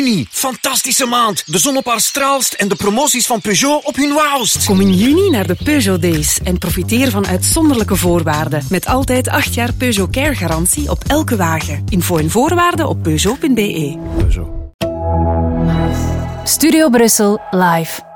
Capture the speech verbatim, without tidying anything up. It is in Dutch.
Juni, fantastische maand. De zon op haar straalst en de promoties van Peugeot op hun wauwst. Kom in juni naar de Peugeot Days en profiteer van uitzonderlijke voorwaarden. Met altijd acht jaar Peugeot Care garantie op elke wagen. Info en voorwaarden op peugeot punt be. Peugeot. Studio Brussel live.